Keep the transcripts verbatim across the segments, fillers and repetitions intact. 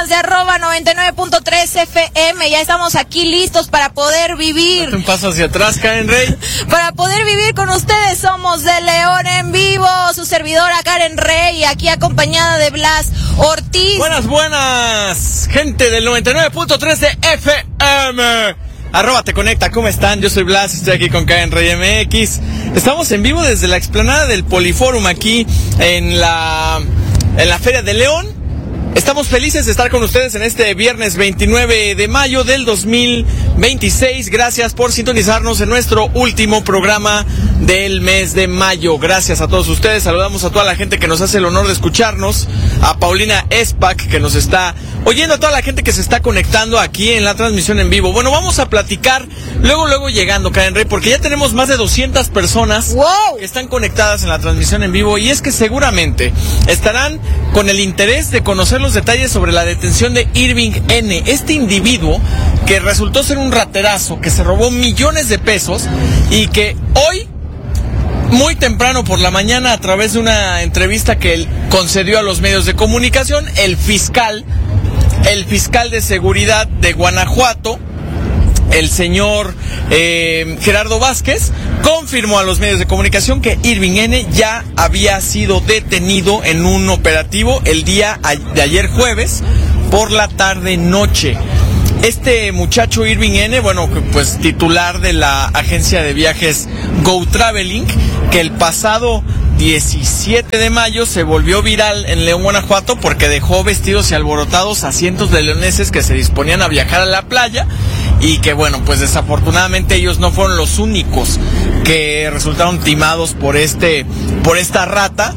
de arroba noventa y nueve punto tres F M. Ya estamos aquí listos para poder vivir. Date un paso hacia atrás, Karen Rey. Para poder vivir con ustedes. Somos de León en Vivo. Su servidora Karen Rey, aquí acompañada de Blas Ortiz. Buenas, buenas, gente del noventa y nueve punto tres de F M. Arroba Te Conecta, ¿cómo están? Yo soy Blas, estoy aquí con Karen Rey M X. Estamos en vivo desde la explanada del Poliforum aquí en la, en la Feria de León. Estamos felices de estar con ustedes en este viernes veintinueve de mayo del dos mil veintiséis. Gracias por sintonizarnos en nuestro último programa del mes de mayo. Gracias a todos ustedes. Saludamos a toda la gente que nos hace el honor de escucharnos. A Paulina Espac, que nos está oyendo, a toda la gente que se está conectando aquí en la transmisión en vivo. Bueno, vamos a platicar luego, luego llegando, Karen Rey, porque ya tenemos más de doscientas personas ¡wow! Que están conectadas en la transmisión en vivo. Y es que seguramente estarán con el interés de conocer los detalles sobre la detención de Irving N., este individuo que resultó ser un raterazo, que se robó millones de pesos y que hoy, muy temprano por la mañana, a través de una entrevista que él concedió a los medios de comunicación, el fiscal, el fiscal de seguridad de Guanajuato, el señor eh, Gerardo Vázquez, confirmó a los medios de comunicación que Irving N. ya había sido detenido en un operativo el día de ayer jueves por la tarde-noche. Este muchacho Irving N., bueno, pues titular de la agencia de viajes Go Traveling, que el pasado diecisiete de mayo se volvió viral en León, Guanajuato, porque dejó vestidos y alborotados a cientos de leoneses que se disponían a viajar a la playa y que, bueno, pues desafortunadamente ellos no fueron los únicos que resultaron timados por este, por esta rata.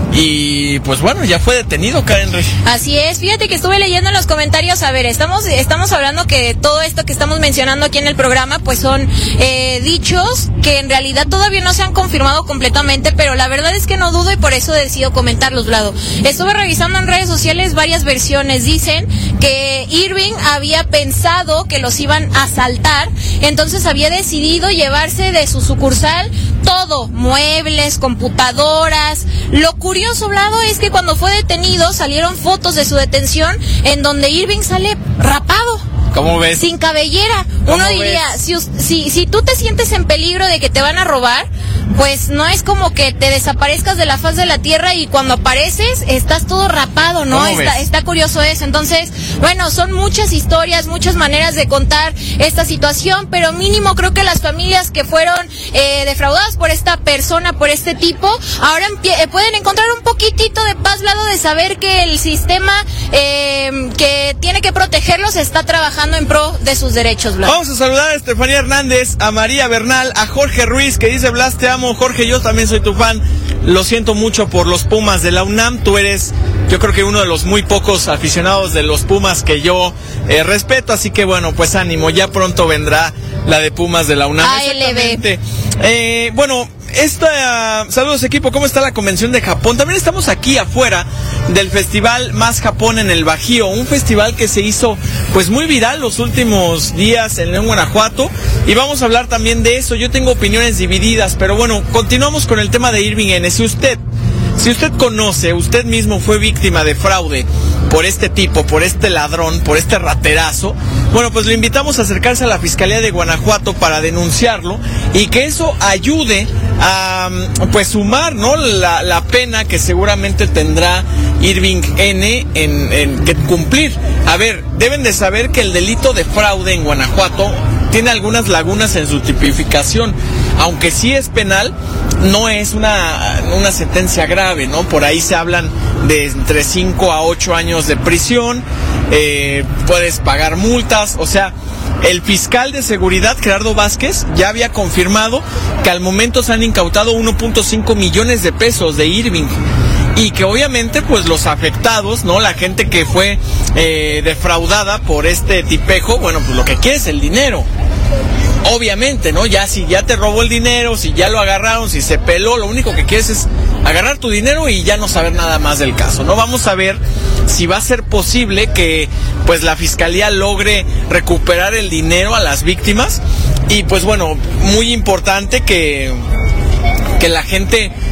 Y pues bueno, ya fue detenido, Karen Rey. Así es, fíjate que estuve leyendo en los comentarios, a ver, estamos estamos hablando que todo esto que estamos mencionando aquí en el programa, pues son eh, dichos que en realidad todavía no se han confirmado completamente, pero la verdad es que no dudo y por eso decido comentarlos, Vlado. Estuve revisando en redes sociales varias versiones, dicen que Irving había pensado que los iban a asaltar, entonces había decidido llevarse de su sucursal todo, muebles, computadoras. Lo curioso, Vlado, es que cuando fue detenido salieron fotos de su detención en donde Irving sale rapado. ¿Cómo ves? Sin cabellera. Uno diría, si, si, si tú te sientes en peligro de que te van a robar, pues no es como que te desaparezcas de la faz de la tierra y cuando apareces estás todo rapado, ¿no? Está, está curioso eso. Entonces, bueno, son muchas historias, muchas maneras de contar esta situación, pero mínimo creo que las familias que fueron eh, defraudadas por esta persona, por este tipo, ahora eh, pueden encontrar un poquitito de paz, Vlado, de saber que el sistema eh, que tiene que protegerlos está trabajando en pro de sus derechos, Vlado. Vamos a saludar a Estefanía Hernández, a María Bernal, a Jorge Ruiz, que dice: Blas, te amo. Jorge, yo también soy tu fan. Lo siento mucho por los Pumas de la UNAM. Tú eres, yo creo que uno de los muy pocos aficionados de los Pumas que yo eh, respeto. Así que bueno, pues ánimo, ya pronto vendrá la de Pumas de la UNAM. A L B. Eh, bueno, esta, uh, saludos equipo, ¿cómo está la convención de Japón? También estamos aquí afuera del festival Más Japón en el Bajío, un festival que se hizo pues muy viral los últimos días en León, Guanajuato, y vamos a hablar también de eso. Yo tengo opiniones divididas, pero bueno, continuamos con el tema de Irving N. Si usted, si usted conoce, usted mismo fue víctima de fraude por este tipo, por este ladrón, por este raterazo, bueno, pues le invitamos a acercarse a la Fiscalía de Guanajuato para denunciarlo y que eso ayude a pues sumar, ¿no?, la, la pena que seguramente tendrá Irving N. en, en que cumplir. A ver, deben de saber que el delito de fraude en Guanajuato tiene algunas lagunas en su tipificación. Aunque sí es penal, no es una, una sentencia grave, ¿no? Por ahí se hablan de entre cinco a ocho años de prisión, eh, puedes pagar multas, o sea, el fiscal de seguridad, Gerardo Vázquez, ya había confirmado que al momento se han incautado uno punto cinco millones de pesos de Irving. Y que obviamente pues los afectados, ¿no?, la gente que fue eh, defraudada por este tipejo, bueno, pues lo que quiere es el dinero. Obviamente, ¿no? Ya si ya te robó el dinero, si ya lo agarraron, si se peló, lo único que quieres es agarrar tu dinero y ya no saber nada más del caso, ¿no? Vamos a ver si va a ser posible que pues la fiscalía logre recuperar el dinero a las víctimas. Y pues bueno, muy importante que, que la gente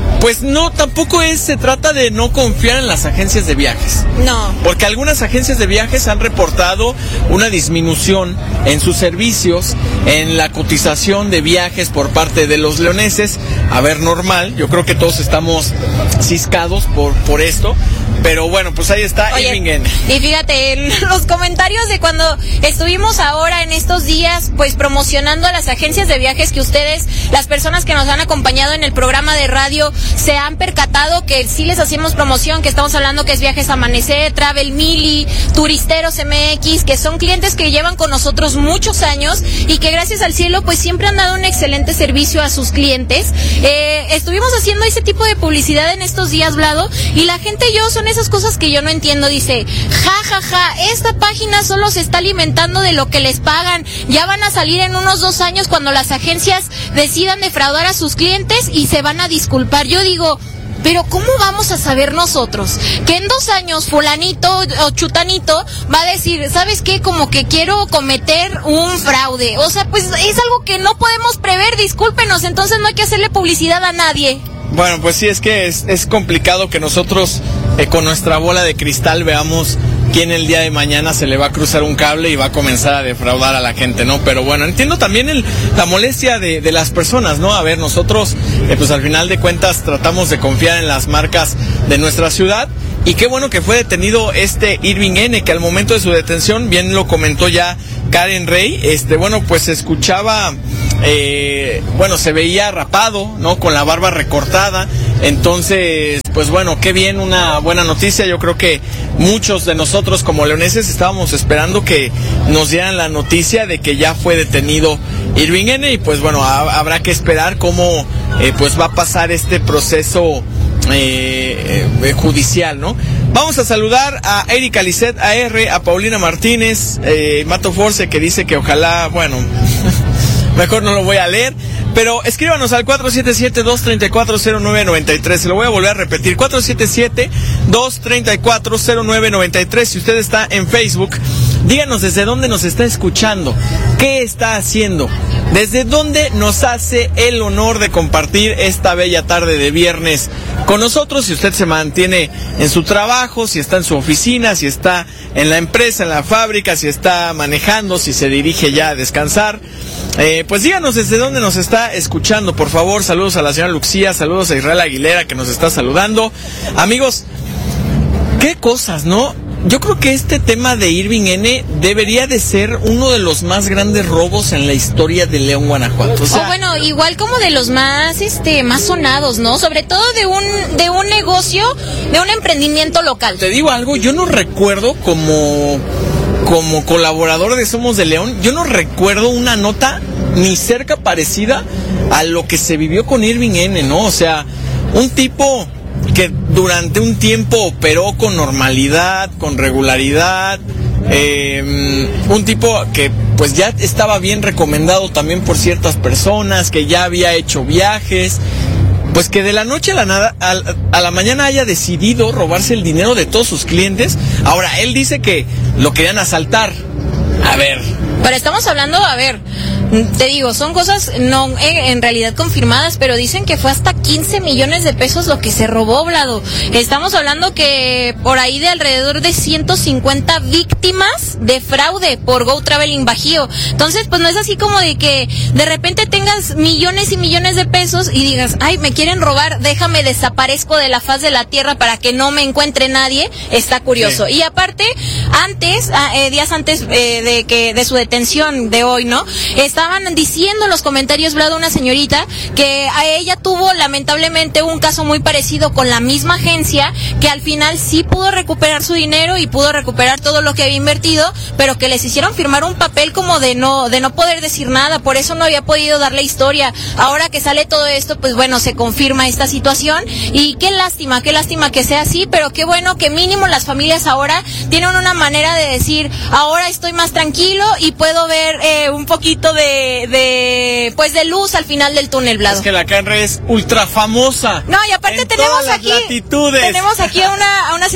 Pues no, tampoco es, se trata de no confiar en las agencias de viajes. No. Porque algunas agencias de viajes han reportado una disminución en sus servicios, en la cotización de viajes por parte de los leoneses. A ver, normal, yo creo que todos estamos ciscados por, por esto. Pero bueno, pues ahí está. Oye, Irving N. Y fíjate, en los comentarios de cuando estuvimos ahora en estos días, pues promocionando a las agencias de viajes, que ustedes, las personas que nos han acompañado en el programa de radio, se han percatado que sí les hacemos promoción, que estamos hablando que es Viajes Amanecer, Travel Mili, Turisteros M X, que son clientes que llevan con nosotros muchos años y que gracias al cielo pues siempre han dado un excelente servicio a sus clientes. Eh, estuvimos haciendo ese tipo de publicidad en estos días, Vlado, y la gente y yo son esas cosas que yo no entiendo. Dice, ja, ja, ja, esta página solo se está alimentando de lo que les pagan. Ya van a salir en unos dos años cuando las agencias decidan defraudar a sus clientes y se van a disculpar. Yo digo, pero ¿cómo vamos a saber nosotros que en dos años fulanito o chutanito va a decir, ¿sabes qué? Como que quiero cometer un fraude. O sea, pues es algo que no podemos prever, discúlpenos, entonces no hay que hacerle publicidad a nadie. Bueno, pues sí, es que es, es complicado que nosotros eh, con nuestra bola de cristal veamos quién el día de mañana se le va a cruzar un cable y va a comenzar a defraudar a la gente, ¿no? Pero bueno, entiendo también el, la molestia de, de las personas, ¿no? A ver, nosotros, eh, pues al final de cuentas tratamos de confiar en las marcas de nuestra ciudad. Y qué bueno que fue detenido este Irving N, que al momento de su detención, bien lo comentó ya Karen Rey, este, bueno, pues se escuchaba, eh, bueno, se veía rapado, ¿no? Con la barba recortada. Entonces, pues bueno, qué bien, una buena noticia. Yo creo que muchos de nosotros como leoneses estábamos esperando que nos dieran la noticia de que ya fue detenido Irving N. Y pues bueno, ha, habrá que esperar cómo eh, pues va a pasar este proceso Eh, eh, judicial, ¿no? Vamos a saludar a Erika Lisset A R, a Paulina Martínez, eh, Mato Force, que dice que ojalá, bueno, mejor no lo voy a leer, pero escríbanos al cuatro siete siete, dos tres cuatro, cero nueve nueve tres, se lo voy a volver a repetir, cuatro siete siete, dos tres cuatro, cero nueve nueve tres. Si usted está en Facebook, díganos desde dónde nos está escuchando, qué está haciendo, desde dónde nos hace el honor de compartir esta bella tarde de viernes con nosotros. Si usted se mantiene en su trabajo, si está en su oficina, si está en la empresa, en la fábrica, si está manejando, si se dirige ya a descansar, eh, pues díganos desde dónde nos está escuchando, por favor. Saludos a la señora Luxía, saludos a Israel Aguilera, que nos está saludando. Amigos, qué cosas, ¿no? Yo creo que este tema de Irving N debería de ser uno de los más grandes robos en la historia de León, Guanajuato. O sea, oh, bueno, igual como de los más, este, más sonados, ¿no? Sobre todo de un, de un negocio, de un emprendimiento local. Te digo algo, yo no recuerdo como, como colaborador de Somos de León, yo no recuerdo una nota ni cerca parecida a lo que se vivió con Irving N, ¿no? O sea, un tipo que durante un tiempo operó con normalidad, con regularidad, eh, un tipo que pues ya estaba bien recomendado también por ciertas personas, que ya había hecho viajes, pues que de la noche a la nada, a, a la mañana haya decidido robarse el dinero de todos sus clientes. Ahora, él dice que lo querían asaltar. A ver. Pero estamos hablando, a ver, te digo, son cosas no eh, en realidad confirmadas, pero dicen que fue hasta quince millones de pesos lo que se robó, Vlado. Estamos hablando que por ahí de alrededor de ciento cincuenta víctimas de fraude por Go Traveling Bajío. Entonces, pues no es así como de que de repente tengas millones y millones de pesos y digas, ay, me quieren robar, déjame desaparezco de la faz de la tierra para que no me encuentre nadie. Está curioso. Sí. Y aparte, antes, eh, días antes eh, de que de su detención de hoy, ¿no? Estaban diciendo en los comentarios, Vlado, una señorita que a ella tuvo lamentablemente un caso muy parecido con la misma agencia, que al final sí pudo recuperar su dinero y pudo recuperar todo lo que había invertido, pero que les hicieron firmar un papel como de no de no poder decir nada, por eso no había podido dar la historia. Ahora que sale todo esto, pues bueno, se confirma esta situación y qué lástima, qué lástima que sea así, pero qué bueno que mínimo las familias ahora tienen una manera de decir, ahora estoy más tranquilo y puedo ver eh, un poquito de, de pues de luz al final del túnel, Vlado. Es que la Canre es ultra famosa. No, y aparte tenemos aquí latitudes. tenemos aquí a una a una señora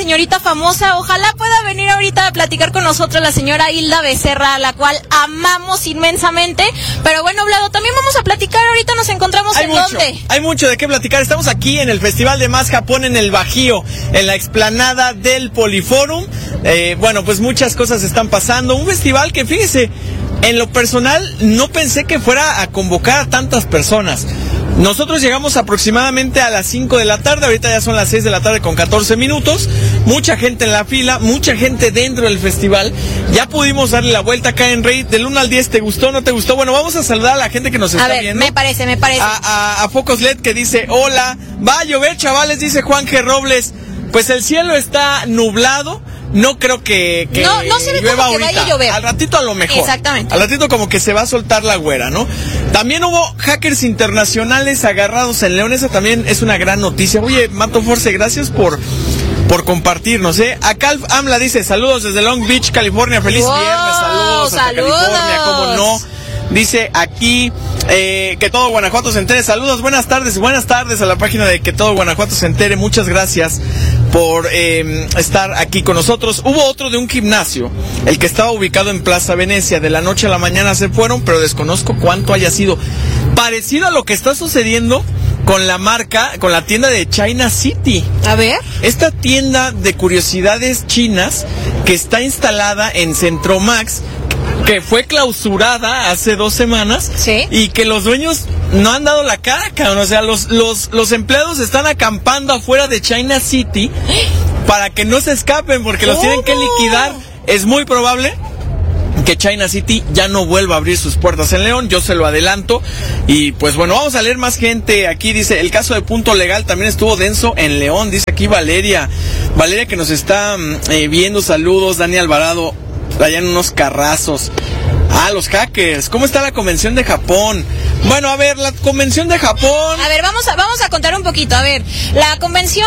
señorita famosa. Ojalá pueda venir ahorita a platicar con nosotros la señora Hilda Becerra, a la cual amamos inmensamente. Pero bueno, Vlado, también vamos a platicar. Ahorita nos encontramos hay en mucho, dónde. Hay mucho de qué platicar. Estamos aquí en el Festival de Más Japón en el Bajío, en la explanada del Poliforum. Eh, bueno, pues muchas cosas están pasando. Un festival que, fíjese, en lo personal no pensé que fuera a convocar a tantas personas. Nosotros llegamos aproximadamente a las cinco de la tarde, ahorita ya son las seis de la tarde con catorce minutos, mucha gente en la fila, mucha gente dentro del festival, ya pudimos darle la vuelta acá en Rey, del uno al diez, ¿te gustó o no te gustó? Bueno, vamos a saludar a la gente que nos está a ver, viendo. me parece, me parece. A, a, a Focos L E D que dice, hola, va a llover, chavales, dice Juan G. Robles. Pues el cielo está nublado. No creo que, que no, no se ve llueva como que ahorita. vaya a llover. Al ratito a lo mejor. Exactamente. Al ratito como que se va a soltar la güera, ¿no? También hubo hackers internacionales agarrados en León. Esa también es una gran noticia. Oye, Mato Force, gracias por, por compartirnos, ¿eh? Acá Amla dice, saludos desde Long Beach, California. Feliz wow, viernes. Saludos, hasta saludos. California, cómo no. Dice aquí eh, que todo Guanajuato se entere. Saludos, buenas tardes, buenas tardes a la página de que todo Guanajuato se entere. Muchas gracias por eh, estar aquí con nosotros. Hubo otro de un gimnasio, el que estaba ubicado en Plaza Venecia. De la noche a la mañana se fueron, pero desconozco cuánto haya sido. Parecido a lo que está sucediendo con la marca, con la tienda de China City. A ver. Esta tienda de curiosidades chinas que está instalada en Centro Max, que fue clausurada hace dos semanas. Sí. Y que los dueños no han dado la cara, cabrón. O sea, los, los, los empleados están acampando afuera de China City para que no se escapen porque los ¿Cómo? tienen que liquidar. Es muy probable que China City ya no vuelva a abrir sus puertas en León, yo se lo adelanto. Y pues bueno, vamos a leer más gente. Aquí dice, el caso de Punto Legal también estuvo denso en León, dice aquí Valeria. Valeria que nos está eh, viendo, saludos. Dani Alvarado, allá en unos carrazos. Ah, los hackers. ¿Cómo está la convención de Japón? Bueno, a ver, la convención de Japón. A ver, vamos a, vamos a contar un poquito. A ver, la convención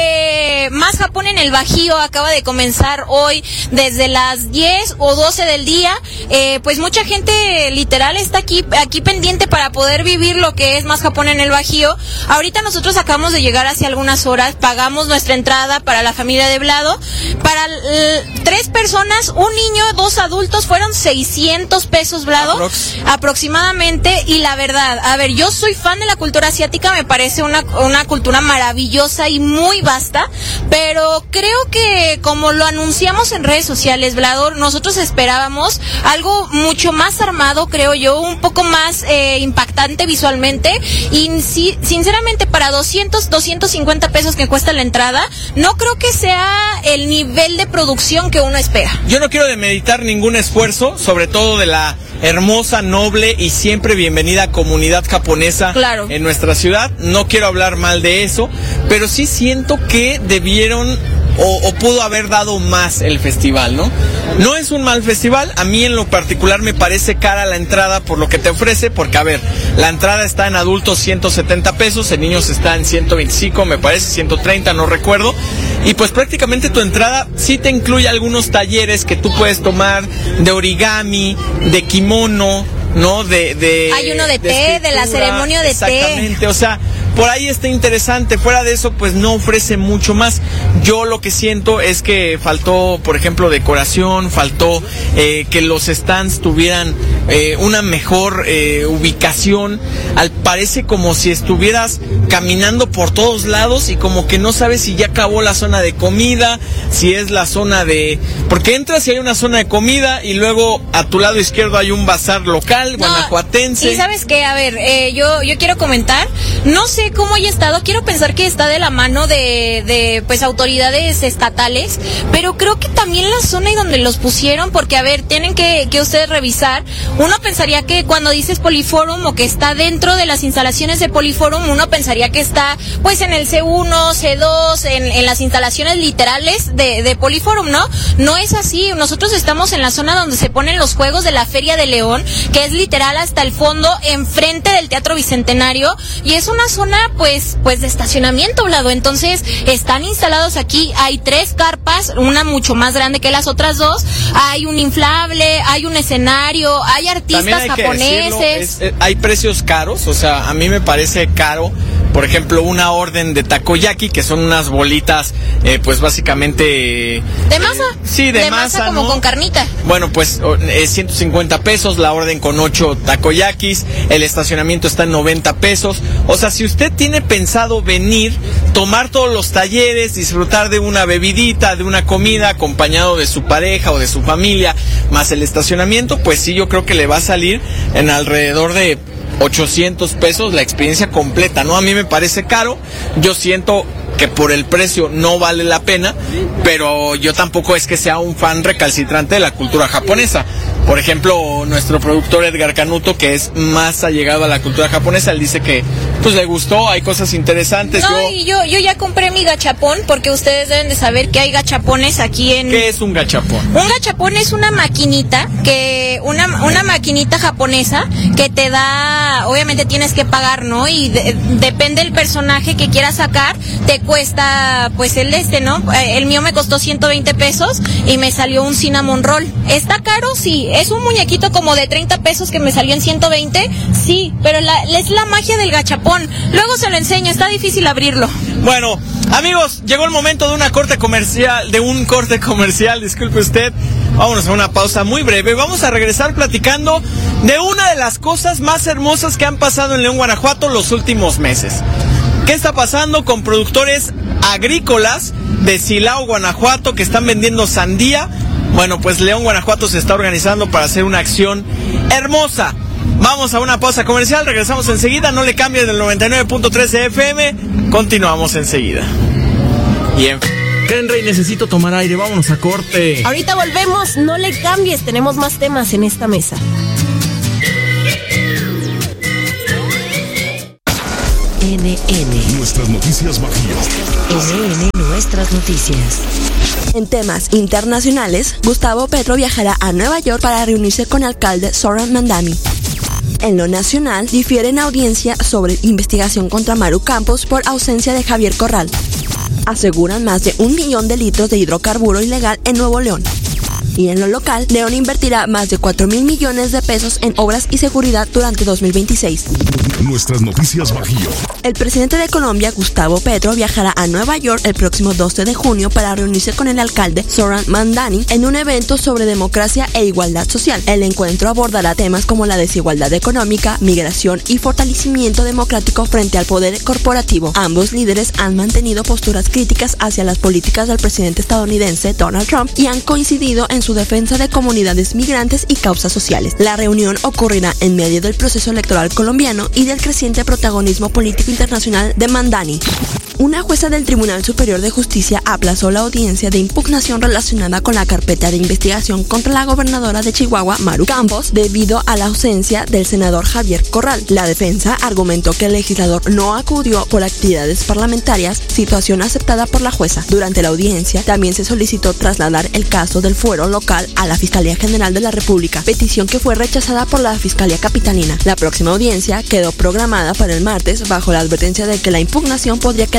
eh, Más Japón en el Bajío acaba de comenzar hoy desde las diez o doce del día. Eh, pues mucha gente literal está aquí, aquí pendiente para poder vivir lo que es Más Japón en el Bajío. Ahorita nosotros acabamos de llegar hace algunas horas, pagamos nuestra entrada para la familia de Vlado. Para l- tres personas, un niño, dos adultos, fueron seiscientos pesos, Vlado, Aprox. aproximadamente. Y la verdad, a ver, yo soy fan de la cultura asiática, me parece una, una cultura maravillosa y muy vasta, pero creo que como lo anunciamos en redes sociales, Vlado, nosotros esperábamos algo mucho más armado, creo yo, un poco más eh, impactante visualmente, y si, sinceramente para doscientos, doscientos cincuenta pesos que cuesta la entrada, no creo que sea el nivel de producción que uno espera. Yo no quiero demeritar ningún esfuerzo, sobre todo de la hermosa, noble y siempre bienvenida comunidad japonesa, claro, en nuestra ciudad. No quiero hablar mal de eso, pero sí siento que debieron o, o pudo haber dado más el festival, ¿no? No es un mal festival, a mí en lo particular me parece cara la entrada por lo que te ofrece, porque a ver, la entrada está en adultos ciento setenta pesos, en niños está en ciento veinticinco, me parece, ciento treinta, no recuerdo, y pues prácticamente tu entrada sí te incluye algunos talleres que tú puedes tomar de origami, de kimono, ¿no? De, de hay uno de, de té, de la ceremonia de exactamente, té. Exactamente, o sea, por ahí está interesante. Fuera de eso, pues no ofrece mucho más. Yo lo que siento es que faltó, por ejemplo, decoración, faltó eh, que los stands tuvieran eh, una mejor eh, ubicación. Al parece como si estuvieras caminando por todos lados y como que no sabes si ya acabó la zona de comida, si es la zona de... Porque entras y hay una zona de comida y luego a tu lado izquierdo hay un bazar local, no, guanajuatense. Y sabes qué, a ver, eh, yo, yo quiero comentar, no sé cómo haya estado, quiero pensar que está de la mano de, de pues autoridades estatales, pero creo que también la zona y donde los pusieron, porque a ver, tienen que, que ustedes revisar, uno pensaría que cuando dices Poliforum o que está dentro de las instalaciones de Poliforum, uno pensaría que está pues en el C uno, C dos, en, en las instalaciones literales de, de Poliforum, ¿no? No es así, nosotros estamos en la zona donde se ponen los juegos de la Feria de León, que es literal hasta el fondo, enfrente del Teatro Bicentenario, y es una zona zona pues pues de estacionamiento, Vlado. Entonces están instalados aquí, hay tres carpas, una mucho más grande que las otras dos, hay un inflable, hay un escenario, hay artistas hay japoneses. Decirlo, es, eh, hay precios caros, o sea, a mí me parece caro. Por ejemplo, una orden de takoyaki, que son unas bolitas, eh, pues básicamente... ¿De masa? Eh, sí, de, de masa, masa como ¿no? con carnita. Bueno, pues eh, ciento cincuenta pesos, la orden con ocho takoyakis, el estacionamiento está en noventa pesos. O sea, si usted tiene pensado venir, tomar todos los talleres, disfrutar de una bebidita, de una comida, acompañado de su pareja o de su familia, más el estacionamiento, pues sí, yo creo que le va a salir en alrededor de ochocientos pesos la experiencia completa, ¿no? A mí me parece caro, yo siento que por el precio no vale la pena, pero yo tampoco es que sea un fan recalcitrante de la cultura japonesa. Por ejemplo, nuestro productor Edgar Canuto, que es más allegado a la cultura japonesa, él dice que pues le gustó, hay cosas interesantes. No, yo... y yo, yo ya compré mi gachapón, porque ustedes deben de saber que hay gachapones aquí en... ¿Qué es un gachapón? Un gachapón es una maquinita, que una, una maquinita japonesa que te da, obviamente tienes que pagar, ¿no? Y de, depende del personaje que quieras sacar, te cuesta, pues el este, ¿no? El mío me costó ciento veinte pesos y me salió un cinnamon roll. ¿Está caro? Sí. ¿Es un muñequito como de treinta pesos que me salió en ciento veinte? Sí, pero la, es la magia del gachapón. Luego se lo enseño, está difícil abrirlo. Bueno, amigos, llegó el momento de una corte comercial, de un corte comercial, disculpe usted. Vámonos a una pausa muy breve. Vamos a regresar platicando de una de las cosas más hermosas que han pasado en León, Guanajuato los últimos meses. ¿Qué está pasando con productores agrícolas de Silao, Guanajuato, que están vendiendo sandía? Bueno, pues León, Guanajuato se está organizando para hacer una acción hermosa. Vamos a una pausa comercial, regresamos enseguida, no le cambies del noventa y nueve punto tres F M, continuamos enseguida. Bien. Henry, necesito tomar aire, vámonos a corte. Ahorita volvemos, no le cambies, tenemos más temas en esta mesa. N N. Nuestras noticias bajías. N N, nuestras noticias. En temas internacionales, Gustavo Petro viajará a Nueva York para reunirse con el alcalde Zoran Mandani. En lo nacional, difieren audiencia sobre investigación contra Maru Campos por ausencia de Javier Corral. Aseguran más de un millón de litros de hidrocarburo ilegal en Nuevo León. Y en lo local, León invertirá más de cuatro mil millones de pesos en obras y seguridad durante dos mil veintiséis. Nuestras noticias Bajío. El presidente de Colombia, Gustavo Petro, viajará a Nueva York el próximo doce de junio para reunirse con el alcalde Zoran Mandani en un evento sobre democracia e igualdad social. El encuentro abordará temas como la desigualdad económica, migración y fortalecimiento democrático frente al poder corporativo. Ambos líderes han mantenido posturas críticas hacia las políticas del presidente estadounidense Donald Trump y han coincidido en su defensa de comunidades migrantes y causas sociales. La reunión ocurrirá en medio del proceso electoral colombiano y del creciente protagonismo político internacional de Mandani. Una jueza del Tribunal Superior de Justicia aplazó la audiencia de impugnación relacionada con la carpeta de investigación contra la gobernadora de Chihuahua, Maru Campos, debido a la ausencia del senador Javier Corral. La defensa argumentó que el legislador no acudió por actividades parlamentarias, situación aceptada por la jueza. Durante la audiencia, también se solicitó trasladar el caso del fuero local a la Fiscalía General de la República, petición que fue rechazada por la Fiscalía Capitalina. La próxima audiencia quedó programada para el martes bajo la advertencia de que la impugnación podría quedar